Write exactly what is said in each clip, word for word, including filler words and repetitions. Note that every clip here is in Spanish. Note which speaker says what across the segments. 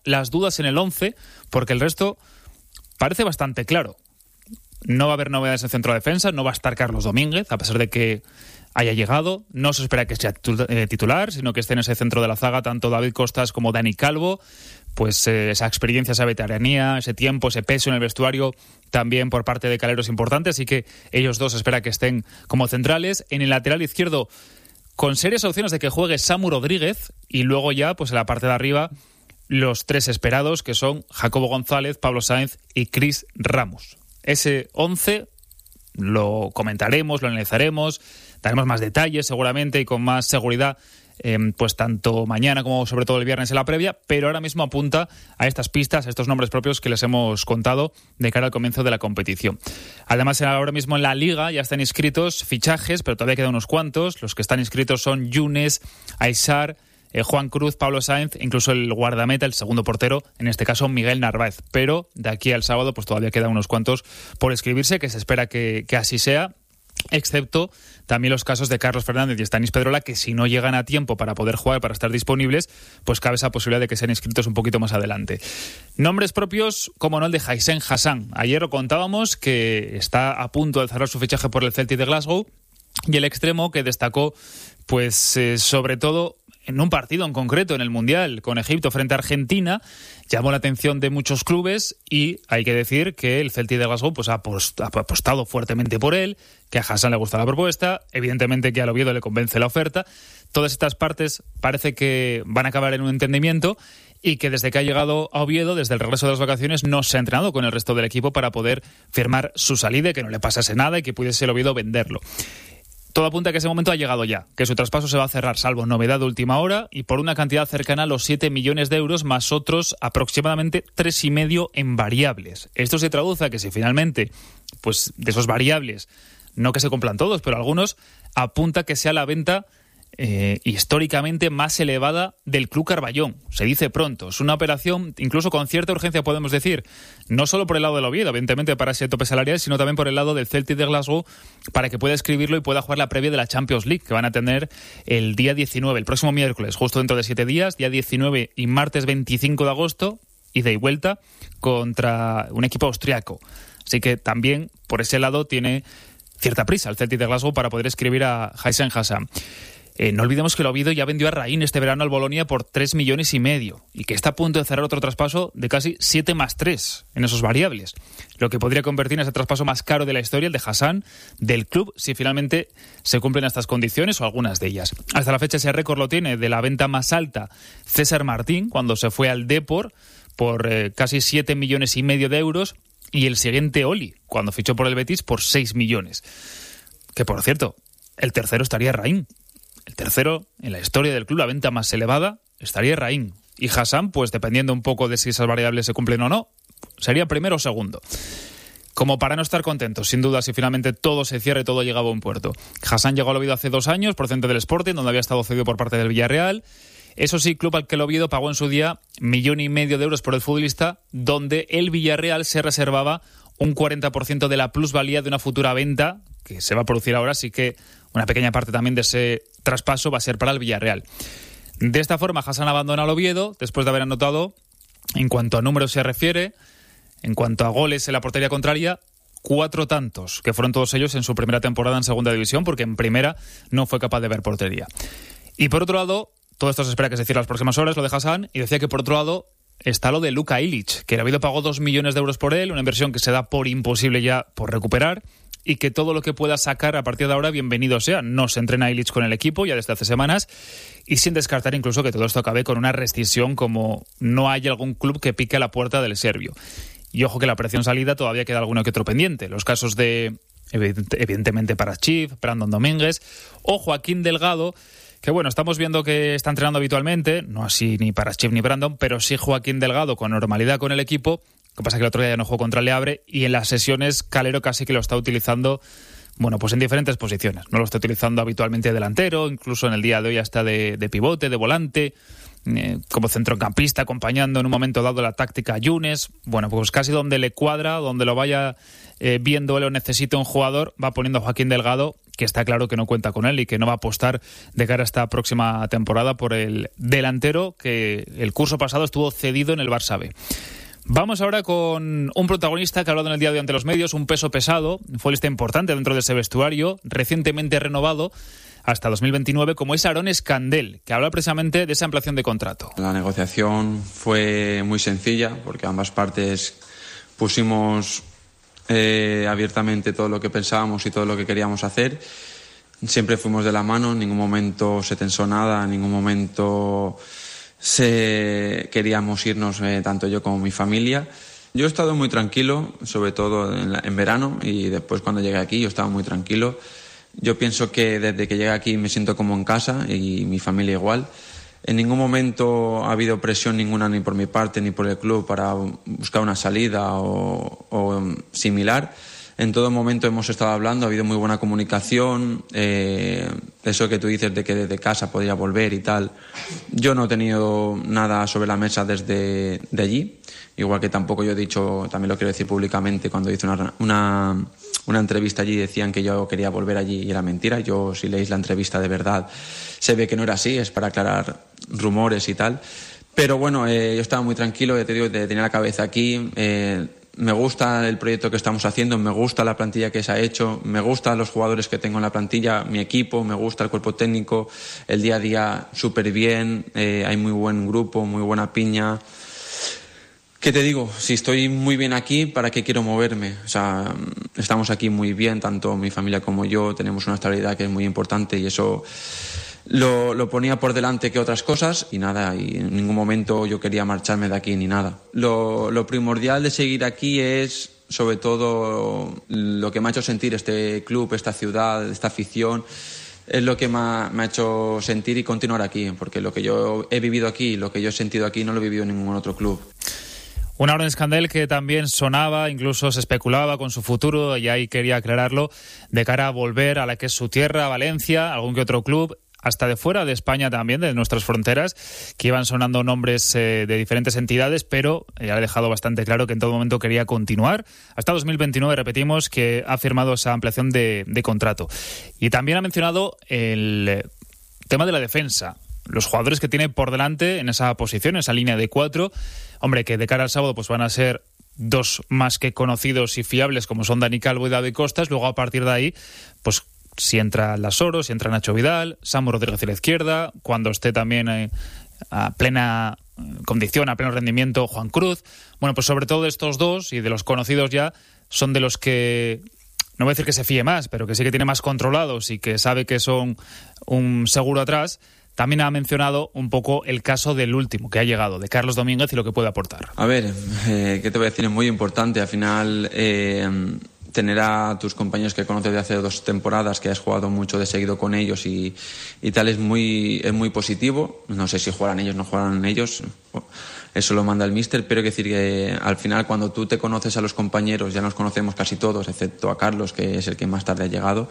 Speaker 1: las dudas en el once, porque el resto parece bastante claro. No va a haber novedades en centro de defensa, no va a estar Carlos Domínguez, a pesar de que haya llegado. No se espera que sea titular, sino que esté en ese centro de la zaga tanto David Costas como Dani Calvo. Pues eh, esa experiencia, esa veteranía, ese tiempo, ese peso en el vestuario también por parte de Calero es importante, así que ellos dos espera que estén como centrales. En el lateral izquierdo, con serias opciones de que juegue Samu Rodríguez, y luego ya, pues en la parte de arriba, los tres esperados, que son Jacobo González, Pablo Sáenz y Cris Ramos. Ese once lo comentaremos, lo analizaremos, daremos más detalles seguramente y con más seguridad, eh, pues tanto mañana como sobre todo el viernes en la previa, pero ahora mismo apunta a estas pistas, a estos nombres propios que les hemos contado de cara al comienzo de la competición. Además, ahora mismo en la Liga ya están inscritos fichajes, pero todavía quedan unos cuantos. Los que están inscritos son Yunes, Aysar, eh, Juan Cruz, Pablo Sáenz, incluso el guardameta, el segundo portero, en este caso Miguel Narváez. Pero de aquí al sábado pues todavía quedan unos cuantos por escribirse, que se espera que, que así sea, excepto también los casos de Carlos Fernández y Stanis Pedrola, que si no llegan a tiempo para poder jugar, para estar disponibles, pues cabe esa posibilidad de que sean inscritos un poquito más adelante. Nombres propios, como no el de Hysén Hassan. Ayer lo contábamos que está a punto de cerrar su fichaje por el Celtic de Glasgow, y el extremo que destacó, pues eh, sobre todo en un partido en concreto en el Mundial con Egipto frente a Argentina, llamó la atención de muchos clubes, y hay que decir que el Celtic de Glasgow pues, ha apostado fuertemente por él, que a Hassan le gusta la propuesta, evidentemente que al Oviedo le convence la oferta. Todas estas partes parece que van a acabar en un entendimiento, y que desde que ha llegado a Oviedo, desde el regreso de las vacaciones, no se ha entrenado con el resto del equipo para poder firmar su salida y que no le pasase nada y que pudiese el Oviedo venderlo. Todo apunta a que ese momento ha llegado ya, que su traspaso se va a cerrar, salvo novedad de última hora, y por una cantidad cercana a los siete millones de euros, más otros aproximadamente tres y medio en variables. Esto se traduce a que si finalmente, pues de esos variables, no que se cumplan todos, pero algunos, apunta que sea la venta eh, históricamente más elevada del Club Carballón. Se dice pronto. Es una operación, incluso con cierta urgencia podemos decir, no solo por el lado del Oviedo, evidentemente para ese tope salarial, sino también por el lado del Celtic de Glasgow, para que pueda escribirlo y pueda jugar la previa de la Champions League, que van a tener el día diecinueve, el próximo miércoles, justo dentro de siete días, día diecinueve y martes veinticinco de agosto, ida y vuelta, contra un equipo austriaco. Así que también, por ese lado, tiene cierta prisa el Celtic de Glasgow para poder escribir a Hysén Hassan. Eh, no olvidemos que el Oviedo ya vendió a Raín este verano al Bolonia por tres millones y medio, y que está a punto de cerrar otro traspaso de casi siete más tres en esos variables, lo que podría convertir en ese traspaso más caro de la historia, el de Hassan, del club, si finalmente se cumplen estas condiciones o algunas de ellas. Hasta la fecha ese récord lo tiene de la venta más alta César Martín, cuando se fue al Depor por eh, casi siete millones y medio de euros, y el siguiente Oli, cuando fichó por el Betis por seis millones. Que por cierto, el tercero estaría Raín. El tercero, en la historia del club, la venta más elevada, estaría Raín. Y Hassan, pues dependiendo un poco de si esas variables se cumplen o no, sería primero o segundo. Como para no estar contentos, sin duda, si finalmente todo se cierra y todo llega a buen puerto. Hassan llegó al Oviedo hace dos años, procedente del Sporting, donde había estado cedido por parte del Villarreal. Eso sí, club al que el Oviedo pagó en su día millón y medio de euros por el futbolista, donde el Villarreal se reservaba un cuarenta por ciento de la plusvalía de una futura venta que se va a producir ahora, así que una pequeña parte también de ese traspaso va a ser para el Villarreal. De esta forma, Hassan abandona al Oviedo después de haber anotado, en cuanto a números se refiere, en cuanto a goles en la portería contraria, cuatro tantos, que fueron todos ellos en su primera temporada en segunda división, porque en primera no fue capaz de ver portería. Y por otro lado, todo esto se espera que se cierre las próximas horas, lo de Hassan, y decía que por otro lado está lo de Luka Ilić, que el Oviedo pagó dos millones de euros por él, una inversión que se da por imposible ya por recuperar, y que todo lo que pueda sacar a partir de ahora, bienvenido sea. No se entrena Ilić con el equipo ya desde hace semanas, y sin descartar incluso que todo esto acabe con una rescisión, como no hay algún club que pique a la puerta del serbio. Y ojo que la operación salida todavía queda alguno que otro pendiente. Los casos de, evidentemente, Parachif, Brandon Domínguez o Joaquín Delgado, que bueno, estamos viendo que está entrenando habitualmente, no así ni Parachif ni Brandon, pero sí Joaquín Delgado con normalidad con el equipo. Lo que pasa es que el otro día ya no jugó contra el Leabre, y en las sesiones Calero casi que lo está utilizando, bueno, pues en diferentes posiciones. No lo está utilizando habitualmente de delantero, incluso en el día de hoy hasta de, de pivote, de volante. eh, como centrocampista, acompañando en un momento dado la táctica a Younes. Bueno, pues casi donde le cuadra, donde lo vaya eh, viendo o necesita un jugador, va poniendo a Joaquín Delgado, que está claro que no cuenta con él y que no va a apostar de cara a esta próxima temporada por el delantero que el curso pasado estuvo cedido en el Barça B. Vamos ahora con un protagonista que ha hablado en el día de hoy ante los medios, un peso pesado, futbolista importante dentro de ese vestuario, recientemente renovado hasta dos mil veintinueve, como es Aarón Escandell, que habla precisamente de esa ampliación de contrato.
Speaker 2: La negociación fue muy sencilla porque ambas partes pusimos eh, abiertamente todo lo que pensábamos y todo lo que queríamos hacer. Siempre fuimos de la mano, en ningún momento se tensó nada, en ningún momento se queríamos irnos eh, tanto yo como mi familia. Yo he estado muy tranquilo, sobre todo en, la, en verano, y después cuando llegué aquí yo estaba muy tranquilo. Yo pienso que desde que llegué aquí me siento como en casa y mi familia igual. En ningún momento ha habido presión ninguna, ni por mi parte ni por el club, para buscar una salida o, o similar. En todo momento hemos estado hablando, ha habido muy buena comunicación, eh, eso que tú dices de que desde casa podía volver y tal. Yo no he tenido nada sobre la mesa desde de allí, igual que tampoco yo he dicho, también lo quiero decir públicamente, cuando hice una, una, una entrevista allí decían que yo quería volver allí y era mentira. Yo, si leéis la entrevista de verdad, se ve que no era así, es para aclarar rumores y tal. Pero bueno, eh, yo estaba muy tranquilo, ya te digo, tenía la cabeza aquí. Eh, Me gusta el proyecto que estamos haciendo, me gusta la plantilla que se ha hecho, me gustan los jugadores que tengo en la plantilla, mi equipo, me gusta el cuerpo técnico, el día a día súper bien, eh, hay muy buen grupo, muy buena piña. ¿Qué te digo? Si estoy muy bien aquí, ¿para qué quiero moverme? O sea, estamos aquí muy bien, tanto mi familia como yo, tenemos una estabilidad que es muy importante y eso Lo, lo ponía por delante que otras cosas y nada, y en ningún momento yo quería marcharme de aquí ni nada. Lo, lo primordial de seguir aquí es sobre todo lo que me ha hecho sentir este club, esta ciudad, esta afición, es lo que me ha, me ha hecho sentir y continuar aquí, porque lo que yo he vivido aquí, lo que yo he sentido aquí no lo he vivido en ningún otro club.
Speaker 1: Un Aarón Escandell que también sonaba, incluso se especulaba con su futuro, y ahí quería aclararlo, de cara a volver a la que es su tierra, Valencia, algún que otro club, hasta de fuera de España también, de nuestras fronteras, que iban sonando nombres eh, de diferentes entidades, pero ya ha dejado bastante claro que en todo momento quería continuar. Hasta dos mil veintinueve, repetimos, que ha firmado esa ampliación de, de contrato. Y también ha mencionado el tema de la defensa, los jugadores que tiene por delante en esa posición, en esa línea de cuatro. Hombre, que de cara al sábado pues van a ser dos más que conocidos y fiables, como son Dani Calvo y David Costas. Luego, a partir de ahí, pues si entra Lasoro, si entra Nacho Vidal, Samu Rodríguez a la izquierda, cuando esté también eh, a plena condición, a pleno rendimiento, Juan Cruz. Bueno, pues sobre todo estos dos, y de los conocidos ya, son de los que, no voy a decir que se fíe más, pero que sí que tiene más controlados y que sabe que son un seguro atrás. También ha mencionado un poco el caso del último que ha llegado, de Carlos Domínguez, y lo que puede aportar.
Speaker 2: A ver, eh, ¿qué te voy a decir? Es muy importante. Al final, eh, tener a tus compañeros que conoces de hace dos temporadas, que has jugado mucho de seguido con ellos y, y tal, es muy, es muy positivo. No sé si jugarán ellos o no jugarán ellos, eso lo manda el míster, pero hay que decir que al final, cuando tú te conoces a los compañeros, ya nos conocemos casi todos, excepto a Carlos, que es el que más tarde ha llegado.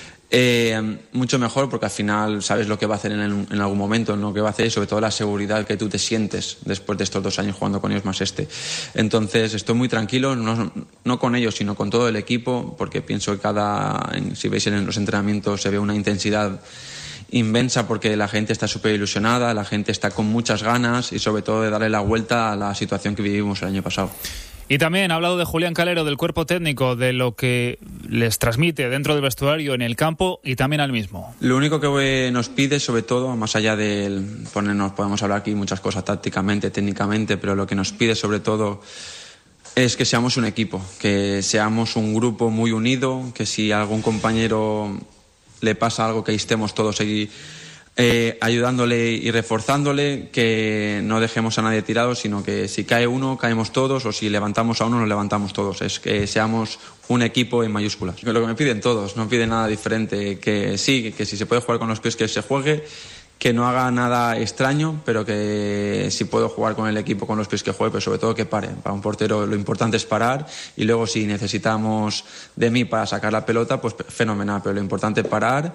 Speaker 2: Eh, mucho mejor, porque al final sabes lo que va a hacer en, el, en algún momento, lo que va a hacer, y sobre todo la seguridad que tú te sientes después de estos dos años jugando con ellos más este. Entonces estoy muy tranquilo, no, no con ellos sino con todo el equipo, porque pienso que cada, si veis en los entrenamientos se ve una intensidad inmensa, porque la gente está súper ilusionada, la gente está con muchas ganas y sobre todo de darle la vuelta a la situación que vivimos el año pasado.
Speaker 1: Y también ha hablado de Julián Calero, del cuerpo técnico, de lo que les transmite dentro del vestuario, en el campo y también al mismo.
Speaker 2: Lo único que nos pide, sobre todo, más allá de ponernos, podemos hablar aquí muchas cosas tácticamente, técnicamente, pero lo que nos pide sobre todo es que seamos un equipo, que seamos un grupo muy unido, que si a algún compañero le pasa algo, que estemos todos ahí Eh, ayudándole y reforzándole, que no dejemos a nadie tirado, sino que si cae uno, caemos todos, o si levantamos a uno, nos levantamos todos. Es que seamos un equipo en mayúsculas. Lo que me piden todos, no piden nada diferente, que sí, que, que si se puede jugar con los pies, que se juegue, que no haga nada extraño, pero que si puedo jugar con el equipo con los pies, que juegue, pero sobre todo que pare. Para un portero lo importante es parar, y luego si necesitamos de mí para sacar la pelota, pues fenomenal, pero lo importante es parar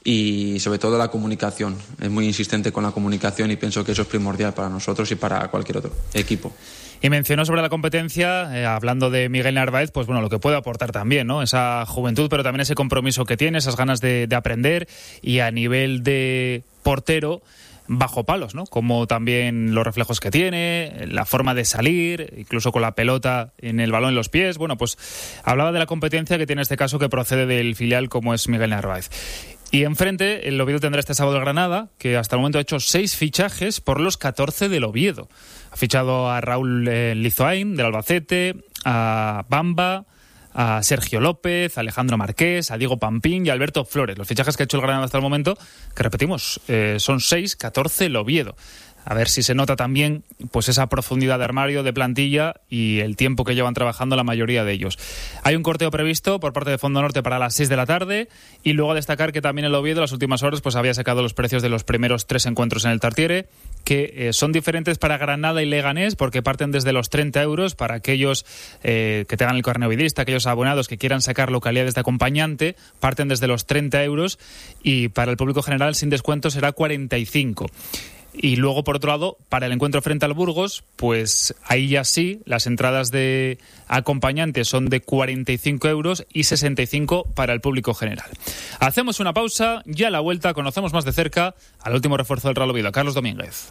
Speaker 2: y sobre todo la comunicación. Es muy insistente con la comunicación y pienso que eso es primordial para nosotros y para cualquier otro equipo.
Speaker 1: Y mencionó sobre la competencia, eh, hablando de Miguel Narváez, pues bueno, lo que puede aportar también, ¿no? Esa juventud, pero también ese compromiso que tiene, esas ganas de, de aprender, y a nivel de portero, bajo palos, ¿no? Como también los reflejos que tiene, la forma de salir, incluso con la pelota en el balón en los pies. Bueno, pues hablaba de la competencia que tiene este caso, que procede del filial como es Miguel Narváez. Y enfrente, el Oviedo tendrá este sábado el Granada, que hasta el momento ha hecho seis fichajes por los catorce del Oviedo. Ha fichado a Raúl eh, Lizoain, del Albacete, a Bamba, a Sergio López, a Alejandro Marqués, a Diego Pampín y a Alberto Flores. Los fichajes que ha hecho el Granada hasta el momento, que repetimos, eh, son seis, catorce el Oviedo. A ver si se nota también pues esa profundidad de armario, de plantilla y el tiempo que llevan trabajando la mayoría de ellos. Hay un corteo previsto por parte de Fondo Norte para las seis de la tarde, y luego a destacar que también el Oviedo en las últimas horas pues había sacado los precios de los primeros tres encuentros en el Tartiere, que eh, son diferentes para Granada y Leganés, porque parten desde los treinta euros para aquellos eh, que tengan el carné ovidista, aquellos abonados que quieran sacar localidades de acompañante, parten desde los treinta euros, y para el público general sin descuento será cuarenta y cinco. Y luego, por otro lado, para el encuentro frente al Burgos, pues ahí ya sí, las entradas de acompañante son de cuarenta y cinco euros y sesenta y cinco para el público general. Hacemos una pausa y a la vuelta conocemos más de cerca al último refuerzo del Real Oviedo, Carlos Domínguez.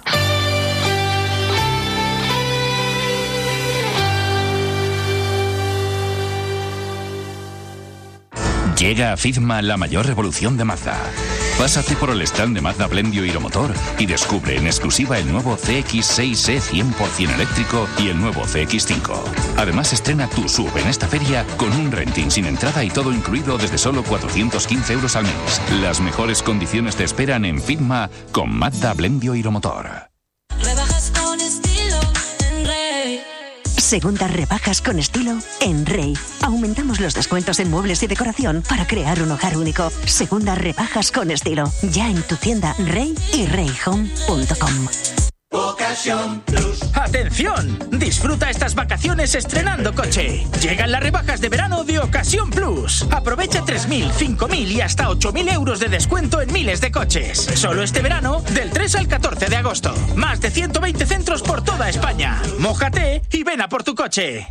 Speaker 3: Llega a Fitma la mayor revolución de Mazda. Pásate por el stand de Mazda Blendio Iromotor y descubre en exclusiva el nuevo C X seis E cien por ciento eléctrico y el nuevo C X cinco. Además, estrena tu S U V en esta feria con un renting sin entrada y todo incluido desde solo cuatrocientos quince euros al mes. Las mejores condiciones te esperan en Fitma con Mazda Blendio Iromotor.
Speaker 4: Rebajas con estilo en Rey.
Speaker 5: Segundas rebajas con estilo en Rey. Aumentamos los descuentos en muebles y decoración para crear un hogar único. Segundas rebajas con estilo. Ya en tu tienda Rey y rey home punto com.
Speaker 6: Ocasión Plus. ¡Atención! Disfruta estas vacaciones estrenando coche. Llegan las rebajas de verano de Ocasión Plus. Aprovecha tres mil, cinco mil y hasta ocho mil euros de descuento en miles de coches. Solo este verano, del tres al catorce de agosto. Más de ciento veinte centros por toda España. Mójate y ven a por tu coche.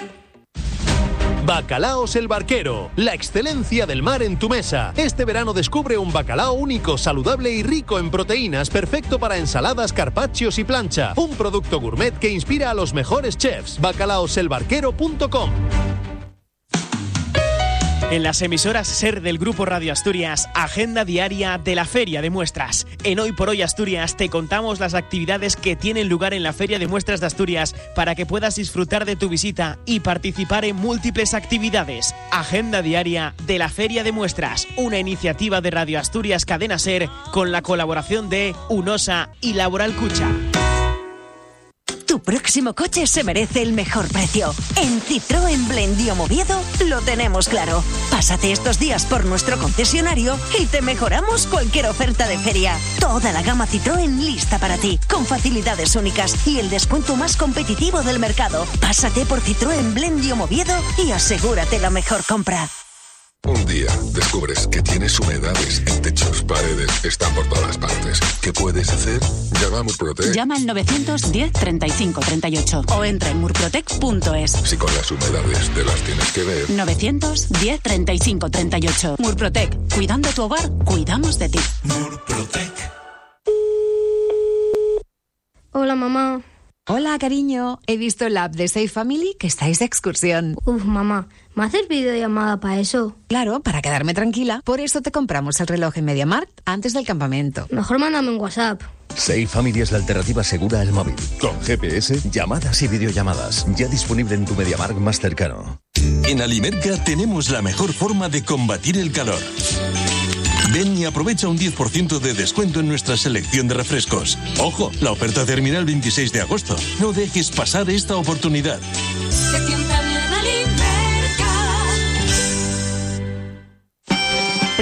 Speaker 7: Bacalaos El Barquero, la excelencia del mar en tu mesa. Este verano descubre un bacalao único, saludable y rico en proteínas, perfecto para ensaladas, carpaccios y plancha. Un producto gourmet que inspira a los mejores chefs. bacalaos el barquero punto com.
Speaker 8: En las emisoras SER del Grupo Radio Asturias, agenda diaria de la Feria de Muestras. En Hoy por Hoy Asturias te contamos las actividades que tienen lugar en la Feria de Muestras de Asturias para que puedas disfrutar de tu visita y participar en múltiples actividades. Agenda diaria de la Feria de Muestras, una iniciativa de Radio Asturias Cadena SER con la colaboración de UNOSA y Laboral Cucha.
Speaker 5: Tu próximo coche se merece el mejor precio. En Citroën Blendio Oviedo lo tenemos claro. Pásate estos días por nuestro concesionario y te mejoramos cualquier oferta de feria. Toda la gama Citroën lista para ti, con facilidades únicas y el descuento más competitivo del mercado. Pásate por Citroën Blendio Oviedo y asegúrate la mejor compra.
Speaker 9: Un día descubres que tienes humedades en techos, paredes, están por todas partes. ¿Qué puedes hacer? Llama a Murprotec.
Speaker 10: Llama al novecientos diez treinta y cinco treinta y ocho o entra en murprotec punto es.
Speaker 9: Si con las humedades te las tienes que ver.
Speaker 10: novecientos diez treinta y cinco treinta y ocho. Murprotec. Cuidando tu hogar, cuidamos de ti.
Speaker 6: Murprotec.
Speaker 11: Hola, mamá.
Speaker 12: Hola, cariño. He visto la app de Safe Family que estáis de excursión.
Speaker 11: Uf, mamá, ¿me haces videollamada para eso?
Speaker 12: Claro, para quedarme tranquila. Por eso te compramos el reloj en MediaMarkt antes del campamento.
Speaker 11: Mejor mándame un WhatsApp.
Speaker 13: Safe Family es la alternativa segura al móvil. Con G P S, llamadas y videollamadas. Ya disponible en tu MediaMarkt más cercano.
Speaker 14: En Alimerca tenemos la mejor forma de combatir el calor. Ven y aprovecha un diez por ciento de descuento en nuestra selección de refrescos. ¡Ojo! La oferta termina el veintiséis de agosto. No dejes pasar esta oportunidad.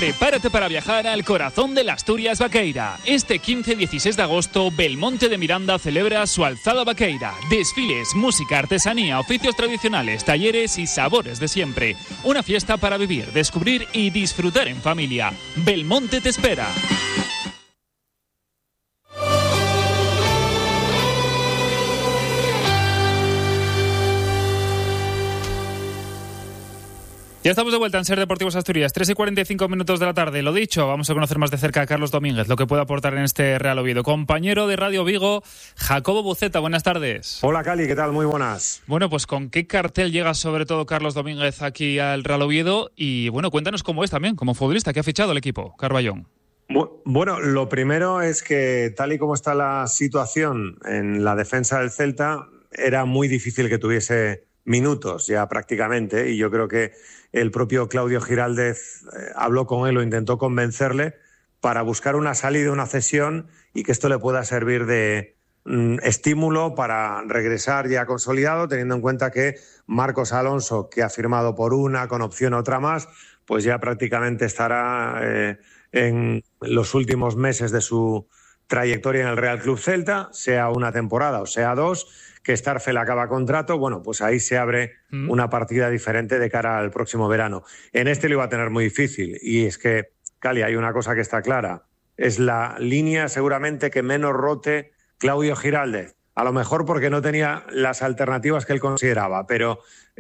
Speaker 1: Prepárate para viajar al corazón de la Asturias Vaqueira. Este quince y dieciséis de agosto, Belmonte de Miranda celebra su Alzada Vaqueira. Desfiles, música, artesanía, oficios tradicionales, talleres y sabores de siempre. Una fiesta para vivir, descubrir y disfrutar en familia. Belmonte te espera. Ya estamos de vuelta en Ser Deportivos Asturias, tres y cuarenta y cinco minutos de la tarde. Lo dicho, vamos a conocer más de cerca a Carlos Domínguez, lo que puede aportar en este Real Oviedo. Compañero de Radio Vigo, Jacobo Buceta, buenas tardes.
Speaker 15: Hola Cali, ¿qué tal? Muy buenas.
Speaker 1: Bueno, pues ¿con qué cartel llega sobre todo Carlos Domínguez aquí al Real Oviedo? Y bueno, cuéntanos cómo es también, como futbolista, que ha fichado el equipo, Carballón.
Speaker 15: Bueno, lo primero es que tal y como está la situación en la defensa del Celta, era muy difícil que tuviese minutos ya prácticamente, y yo creo que el propio Claudio Giraldez eh, habló con él o intentó convencerle para buscar una salida, una cesión, y que esto le pueda servir de mm, estímulo para regresar ya consolidado, teniendo en cuenta que Marcos Alonso, que ha firmado por una con opción a otra más, pues ya prácticamente estará eh, en los últimos meses de su trayectoria en el Real Club Celta, sea una temporada o sea dos, que Starfel acaba contrato, bueno, pues ahí se abre mm. una partida diferente de cara al próximo verano. En este lo iba a tener muy difícil, y es que, Cali, hay una cosa que está clara, es la línea seguramente que menos rote Claudio Giraldez, a lo mejor porque no tenía las alternativas que él consideraba, pero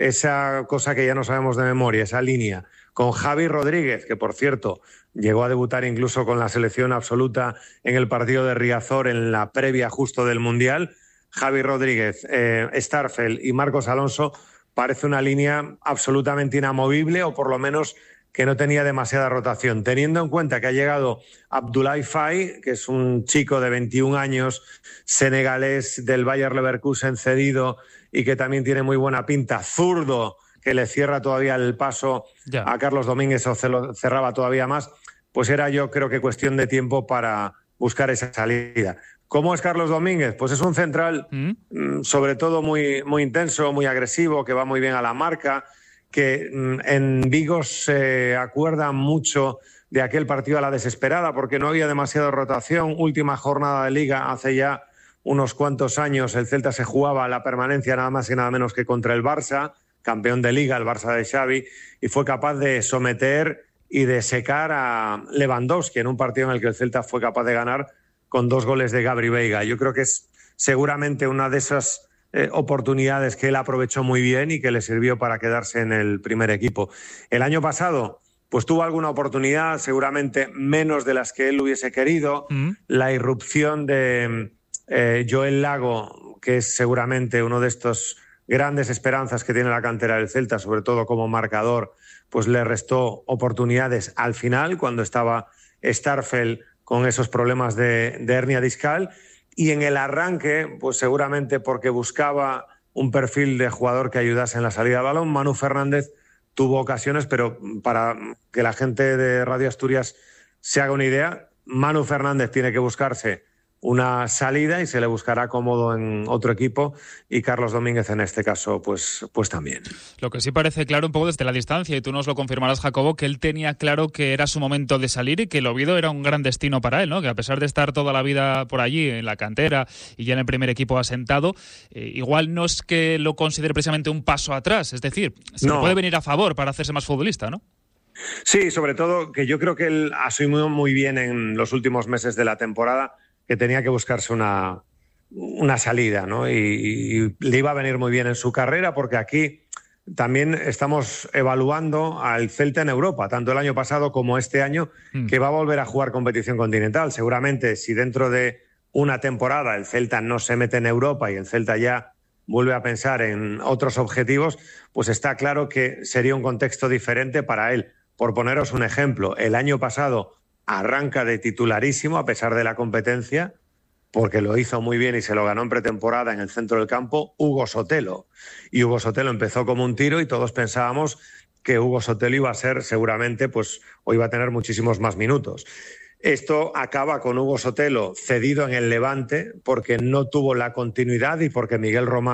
Speaker 15: esa cosa que ya no sabemos de memoria, esa línea, con Javi Rodríguez, que por cierto llegó a debutar incluso con la selección absoluta en el partido de Riazor en la previa justo del Mundial. Javi Rodríguez, eh, Starfel y Marcos Alonso parece una línea absolutamente inamovible, o por lo menos que no tenía demasiada rotación. Teniendo en cuenta que ha llegado Abdoulaye Faye, que es un chico de veintiún años, senegalés del Bayer Leverkusen cedido y que también tiene muy buena pinta, zurdo, que le cierra todavía el paso ya a Carlos Domínguez, o se lo cerraba todavía más, pues era yo creo que cuestión de tiempo para buscar esa salida. ¿Cómo es Carlos Domínguez? Pues es un central ¿Mm? sobre todo muy, muy intenso, muy agresivo, que va muy bien a la marca, que en Vigo se acuerda mucho de aquel partido a la desesperada porque no había demasiada rotación. Última jornada de Liga, hace ya unos cuantos años, el Celta se jugaba la permanencia nada más y nada menos que contra el Barça, campeón de Liga, el Barça de Xavi, y fue capaz de someter y de secar a Lewandowski en un partido en el que el Celta fue capaz de ganar con dos goles de Gabri Veiga. Yo creo que es seguramente una de esas eh, oportunidades que él aprovechó muy bien y que le sirvió para quedarse en el primer equipo. El año pasado pues tuvo alguna oportunidad, seguramente menos de las que él hubiese querido. Mm. La irrupción de eh, Joel Lago, que es seguramente uno de estos grandes esperanzas que tiene la cantera del Celta, sobre todo como marcador, pues le restó oportunidades al final, cuando estaba Starfel con esos problemas de, de hernia discal, y en el arranque, pues seguramente porque buscaba un perfil de jugador que ayudase en la salida de balón, Manu Fernández tuvo ocasiones, pero para que la gente de Radio Asturias se haga una idea, Manu Fernández tiene que buscarse una salida y se le buscará cómodo en otro equipo, y Carlos Domínguez en este caso pues, pues también.
Speaker 1: Lo que sí parece claro un poco desde la distancia, y tú nos lo confirmarás, Jacobo, que él tenía claro que era su momento de salir y que el Oviedo era un gran destino para él, ¿no? Que a pesar de estar toda la vida por allí en la cantera y ya en el primer equipo asentado, eh, igual no es que lo considere precisamente un paso atrás, es decir, se no. le puede venir a favor para hacerse más futbolista, ¿no?
Speaker 15: Sí, sobre todo que yo creo que él asumió muy bien en los últimos meses de la temporada que tenía que buscarse una, una salida, ¿no? Y, y le iba a venir muy bien en su carrera, porque aquí también estamos evaluando al Celta en Europa, tanto el año pasado como este año, mm. que va a volver a jugar competición continental. Seguramente si dentro de una temporada el Celta no se mete en Europa y el Celta ya vuelve a pensar en otros objetivos, pues está claro que sería un contexto diferente para él. Por poneros un ejemplo, el año pasado arranca de titularísimo a pesar de la competencia, porque lo hizo muy bien y se lo ganó en pretemporada en el centro del campo, Hugo Sotelo. Y Hugo Sotelo empezó como un tiro y todos pensábamos que Hugo Sotelo iba a ser seguramente, pues, o iba a tener muchísimos más minutos. Esto acaba con Hugo Sotelo cedido en el Levante porque no tuvo la continuidad y porque Miguel Román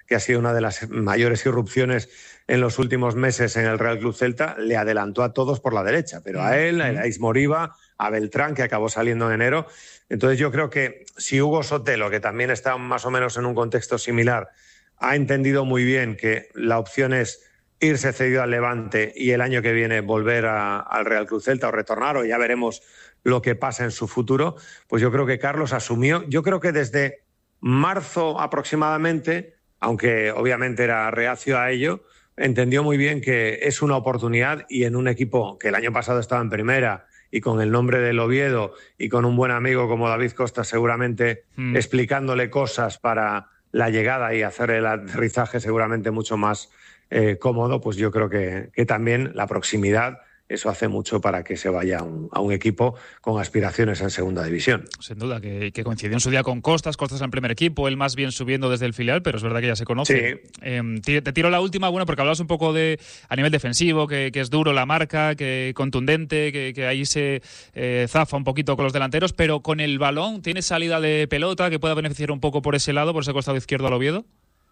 Speaker 15: que ha sido una de las mayores irrupciones en los últimos meses en el Real Club Celta, le adelantó a todos por la derecha, pero a él, a Ismoriba, a Beltrán, que acabó saliendo en enero. Entonces yo creo que si Hugo Sotelo, que también está más o menos en un contexto similar, ha entendido muy bien que la opción es irse cedido al Levante y el año que viene volver a, al Real Club Celta o retornar, o ya veremos lo que pasa en su futuro, pues yo creo que Carlos asumió, yo creo que desde marzo aproximadamente, aunque obviamente era reacio a ello, entendió muy bien que es una oportunidad, y en un equipo que el año pasado estaba en primera y con el nombre del Oviedo y con un buen amigo como David Costa seguramente mm. explicándole cosas para la llegada y hacer el aterrizaje seguramente mucho más eh, cómodo, pues yo creo que, que también la proximidad, eso hace mucho para que se vaya a un, a un equipo con aspiraciones en segunda división.
Speaker 1: Sin duda, que, que coincidió en su día con Costas, Costas en el primer equipo, él más bien subiendo desde el filial, pero es verdad que ya se conoce. Sí. Eh, te, te tiro la última, bueno, porque hablabas un poco de a nivel defensivo, que, que es duro la marca, que contundente, que, que ahí se eh, zafa un poquito con los delanteros, pero con el balón, ¿tiene salida de pelota que pueda beneficiar un poco por ese lado, por ese costado izquierdo al Oviedo?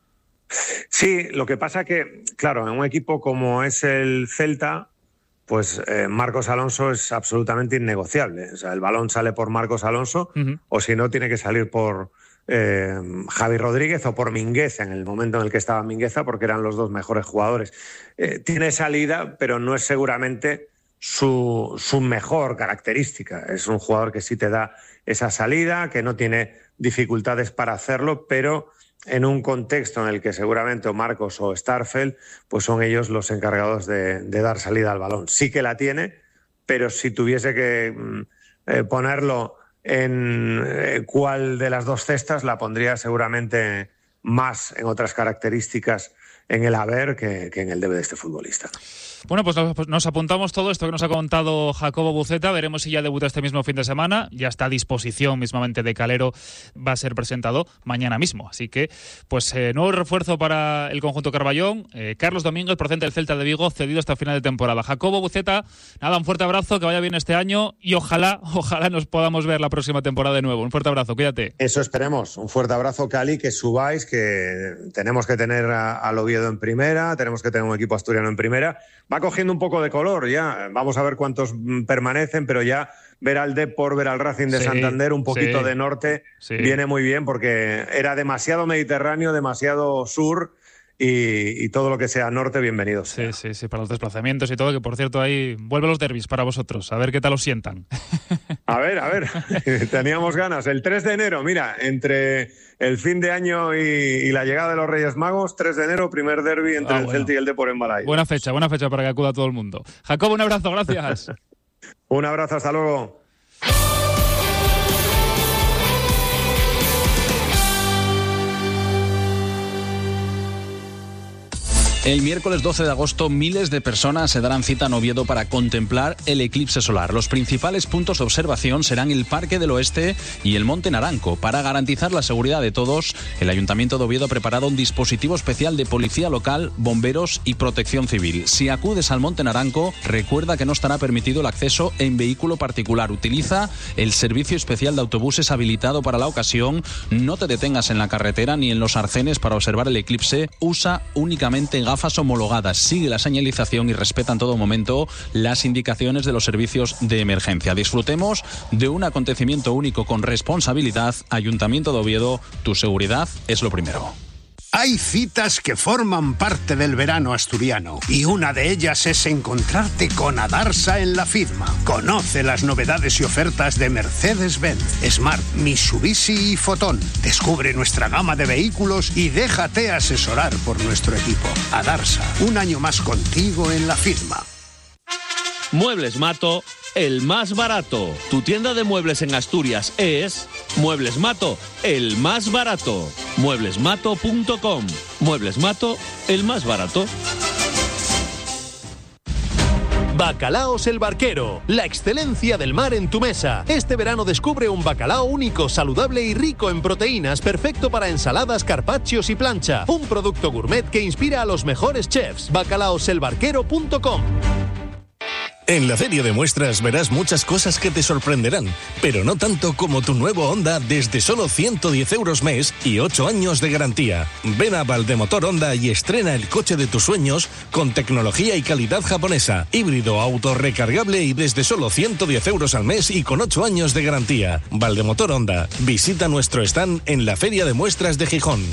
Speaker 15: Sí, lo que pasa que, claro, en un equipo como es el Celta, pues eh, Marcos Alonso es absolutamente innegociable. O sea, el balón sale por Marcos Alonso, uh-huh. o si no, tiene que salir por eh, Javi Rodríguez o por Mingueza, en el momento en el que estaba Mingueza, porque eran los dos mejores jugadores. Eh, tiene salida, pero no es seguramente su, su mejor característica. Es un jugador que sí te da esa salida, que no tiene dificultades para hacerlo, pero en un contexto en el que seguramente o Marcos o Starfelt pues son ellos los encargados de, de dar salida al balón. Sí que la tiene, pero si tuviese que eh, ponerlo en eh, cuál de las dos cestas, la pondría seguramente más en otras características en el haber que, que en el debe de este futbolista.
Speaker 1: Bueno, pues nos, nos apuntamos todo esto que nos ha contado Jacobo Buceta. Veremos si ya debuta este mismo fin de semana. Ya está a disposición mismamente de Calero. Va a ser presentado mañana mismo. Así que, pues, eh, nuevo refuerzo para el conjunto Carballón. Eh, Carlos Domínguez, procedente del Celta de Vigo, cedido hasta final de temporada. Jacobo Buceta, nada, un fuerte abrazo, que vaya bien este año y ojalá, ojalá nos podamos ver la próxima temporada de nuevo. Un fuerte abrazo, cuídate.
Speaker 15: Eso esperemos. Un fuerte abrazo, Cali, que subáis, que tenemos que tener al Oviedo en primera, tenemos que tener un equipo asturiano en primera. Va cogiendo un poco de color ya, vamos a ver cuántos permanecen, pero ya ver al Depor, ver al Racing de sí, Santander, un poquito sí, de norte, sí. viene muy bien, porque era demasiado mediterráneo, demasiado sur, y, y todo lo que sea norte, bienvenido.
Speaker 1: Sí, sí, sí, para los desplazamientos y todo, que por cierto ahí vuelven los derbis para vosotros, a ver qué tal os sientan.
Speaker 15: A ver, a ver, teníamos ganas. El tres de enero, mira, entre el fin de año y, y la llegada de los Reyes Magos, tres de enero, primer derbi entre ah, el bueno. Celta y el Depor en Balay.
Speaker 1: Buena fecha, buena fecha para que acuda todo el mundo. Jacobo, un abrazo, gracias.
Speaker 15: Un abrazo, hasta luego.
Speaker 16: El miércoles doce de agosto, miles de personas se darán cita en Oviedo para contemplar el eclipse solar. Los principales puntos de observación serán el Parque del Oeste y el Monte Naranco. Para garantizar la seguridad de todos, el Ayuntamiento de Oviedo ha preparado un dispositivo especial de policía local, bomberos y protección civil. Si acudes al Monte Naranco, recuerda que no estará permitido el acceso en vehículo particular. Utiliza el servicio especial de autobuses habilitado para la ocasión. No te detengas en la carretera ni en los arcenes para observar el eclipse. Usa únicamente gafas homologadas, sigue la señalización y respeta en todo momento las indicaciones de los servicios de emergencia. Disfrutemos de un acontecimiento único con responsabilidad. Ayuntamiento de Oviedo, tu seguridad es lo primero.
Speaker 17: Hay citas que forman parte del verano asturiano y una de ellas es encontrarte con Adarsa en la Fidma. Conoce las novedades y ofertas de Mercedes-Benz, Smart, Mitsubishi y Fotón. Descubre nuestra gama de vehículos y déjate asesorar por nuestro equipo. Adarsa, un año más contigo en la Fidma.
Speaker 18: Muebles Mato, el más barato. Tu tienda de muebles en Asturias es Muebles Mato, el más barato. muebles mato punto com. Muebles Mato, el más barato.
Speaker 7: Bacalaos El Barquero, la excelencia del mar en tu mesa. Este verano descubre un bacalao único, saludable y rico en proteínas, perfecto para ensaladas, carpaccios y plancha. Un producto gourmet que inspira a los mejores chefs. bacalaos el barquero punto com.
Speaker 19: En la Feria de Muestras verás muchas cosas que te sorprenderán, pero no tanto como tu nuevo Honda desde solo ciento diez euros mes y ocho años de garantía. Ven a Valdemotor Honda y estrena el coche de tus sueños con tecnología y calidad japonesa, híbrido, auto recargable y desde solo ciento diez euros al mes y con ocho años de garantía. Valdemotor Honda. Visita nuestro stand en la Feria de Muestras de Gijón.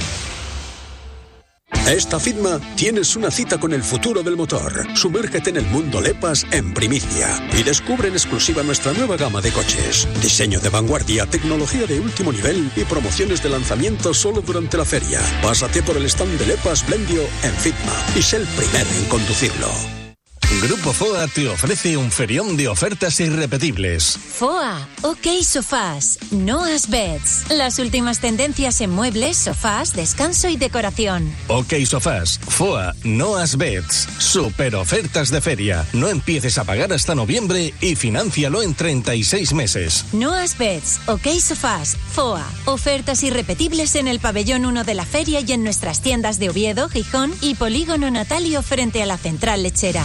Speaker 20: Esta FITMA tienes una cita con el futuro del motor. Sumérgete en el mundo Lepas en primicia y descubre en exclusiva nuestra nueva gama de coches. Diseño de vanguardia, tecnología de último nivel y promociones de lanzamiento solo durante la feria. Pásate por el stand de Lepas Blendio en FITMA y sé el primero en conducirlo.
Speaker 19: Grupo F O A te ofrece un ferión de ofertas irrepetibles.
Speaker 21: F O A, OK Sofás, Noah's Beds. Las últimas tendencias en muebles, sofás, descanso y decoración.
Speaker 19: OK Sofás, F O A, Noah's Beds. Super ofertas de feria. No empieces a pagar hasta noviembre y financialo en treinta y seis meses.
Speaker 21: Noah's Beds, OK Sofás, F O A. Ofertas irrepetibles en el pabellón uno de la feria y en nuestras tiendas de Oviedo, Gijón y Polígono Natalio frente a la central lechera.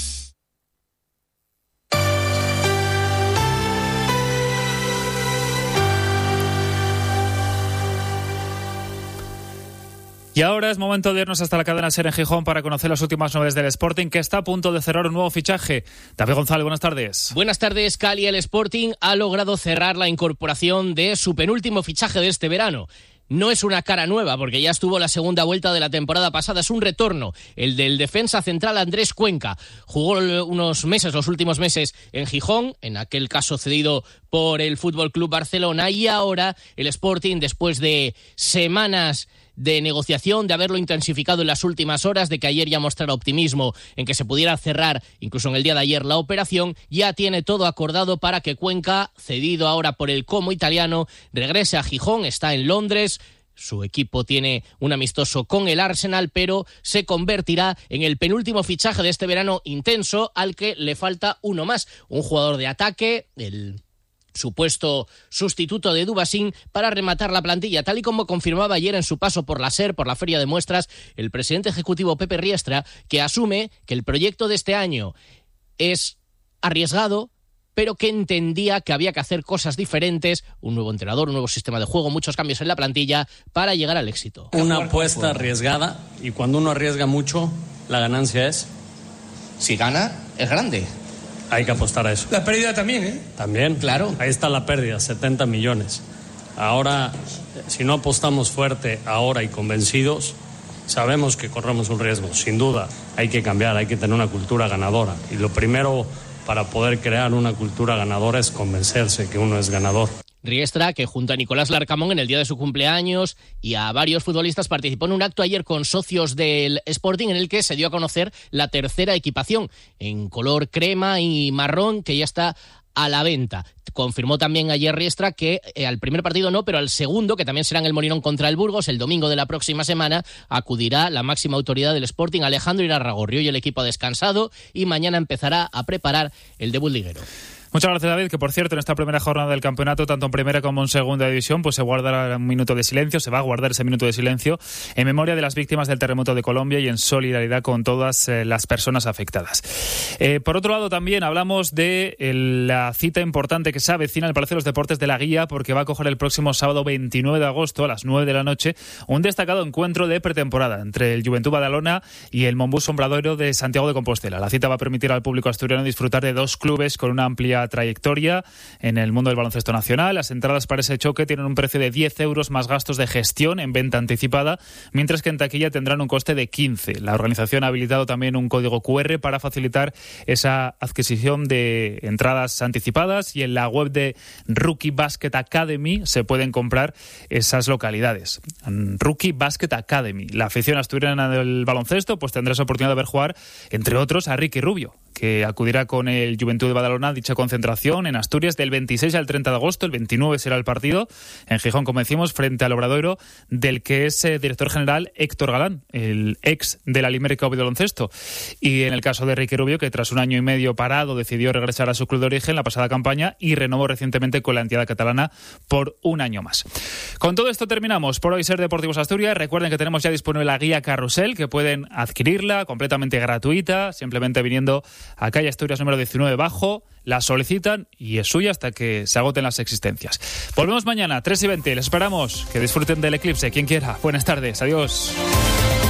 Speaker 1: Y ahora es momento de irnos hasta la cadena SER en Gijón para conocer las últimas novedades del Sporting, que está a punto de cerrar un nuevo fichaje. David González, buenas tardes.
Speaker 22: Buenas tardes, Cali. El Sporting ha logrado cerrar la incorporación de su penúltimo fichaje de este verano. No es una cara nueva, porque ya estuvo la segunda vuelta de la temporada pasada. Es un retorno, el del defensa central Andrés Cuenca. Jugó unos meses, los últimos meses, en Gijón, en aquel caso cedido por el F C Barcelona. Y ahora el Sporting, después de semanas de negociación, de haberlo intensificado en las últimas horas, de que ayer ya mostrara optimismo en que se pudiera cerrar, incluso en el día de ayer, la operación, ya tiene todo acordado para que Cuenca, cedido ahora por el Como italiano, regrese a Gijón. Está en Londres. Su equipo tiene un amistoso con el Arsenal, pero se convertirá en el penúltimo fichaje de este verano intenso, al que le falta uno más, un jugador de ataque, el supuesto sustituto de Dubasín, para rematar la plantilla, tal y como confirmaba ayer en su paso por la SER, por la Feria de Muestras, el presidente ejecutivo Pepe Riestra, que asume que el proyecto de este año es arriesgado, pero que entendía que había que hacer cosas diferentes, un nuevo entrenador, un nuevo sistema de juego, muchos cambios en la plantilla para llegar al éxito.
Speaker 23: Una apuesta arriesgada, y cuando uno arriesga mucho, la ganancia es...
Speaker 22: Si gana, es grande.
Speaker 23: Hay que apostar a eso.
Speaker 24: La pérdida también, ¿eh?
Speaker 23: También.
Speaker 22: Claro.
Speaker 23: Ahí está la pérdida, setenta millones. Ahora, si no apostamos fuerte ahora y convencidos, sabemos que corremos un riesgo. Sin duda, hay que cambiar, hay que tener una cultura ganadora. Y lo primero para poder crear una cultura ganadora es convencerse que uno es ganador.
Speaker 22: Riestra, que junto a Nicolás Larcamón en el día de su cumpleaños y a varios futbolistas participó en un acto ayer con socios del Sporting, en el que se dio a conocer la tercera equipación en color crema y marrón, que ya está a la venta. Confirmó también ayer Riestra que eh, al primer partido no, pero al segundo, que también será en el Molinón contra el Burgos, el domingo de la próxima semana, acudirá la máxima autoridad del Sporting, Alejandro Irarragorri. Hoy el equipo ha descansado y mañana empezará a preparar el debut liguero.
Speaker 1: Muchas gracias, David, que por cierto en esta primera jornada del campeonato, tanto en primera como en segunda división, pues se guardará un minuto de silencio, se va a guardar ese minuto de silencio en memoria de las víctimas del terremoto de Colombia y en solidaridad con todas eh, las personas afectadas. Eh, por otro lado, también hablamos de el, la cita importante que se avecina en el Palacio de los Deportes de la Guía, porque va a coger el próximo sábado veintinueve de agosto a las nueve de la noche un destacado encuentro de pretemporada entre el Juventud Badalona y el Monbús Sombradoiro de Santiago de Compostela. La cita va a permitir al público asturiano disfrutar de dos clubes con una amplia trayectoria en el mundo del baloncesto nacional. Las entradas para ese choque tienen un precio de diez euros más gastos de gestión en venta anticipada, mientras que en taquilla tendrán un coste de quince. La organización ha habilitado también un código cu erre para facilitar esa adquisición de entradas anticipadas, y en la web de Rookie Basket Academy se pueden comprar esas localidades. Rookie Basket Academy. La afición asturiana del baloncesto pues tendrá esa oportunidad de ver jugar, entre otros, a Ricky Rubio, que acudirá con el Juventud de Badalona a dicha concentración en Asturias del veintiséis al treinta de agosto. El veintinueve será el partido en Gijón, como decimos, frente al Obradoiro, del que es eh, director general Héctor Galán, el ex de la Limerica Oviedo Baloncesto. Y en el caso de Ricky Rubio, que tras un año y medio parado decidió regresar a su club de origen la pasada campaña y renovó recientemente con la entidad catalana por un año más. Con todo esto terminamos por hoy SER Deportivos Asturias. Recuerden que tenemos ya disponible la guía Carrusel, que pueden adquirirla completamente gratuita, simplemente viniendo a calle Asturias número diecinueve bajo, la solicitan y es suya hasta que se agoten las existencias. Volvemos mañana, tres y veinte, les esperamos. Que disfruten del eclipse, quien quiera. Buenas tardes, adiós.